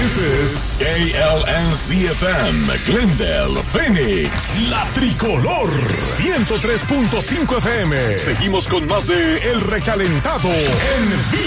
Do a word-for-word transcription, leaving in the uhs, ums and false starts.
This is K L N Z F M, Glendale, Phoenix, La Tricolor, ciento tres punto cinco F M. Seguimos con más de El Recalentado en vivo.